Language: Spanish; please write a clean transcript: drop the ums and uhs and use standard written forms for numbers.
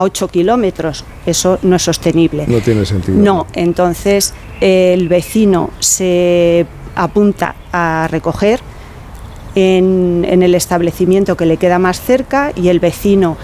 8 kilómetros, eso no es sostenible. No tiene sentido. No, entonces el vecino se apunta a recoger en el establecimiento que le queda más cerca y el vecino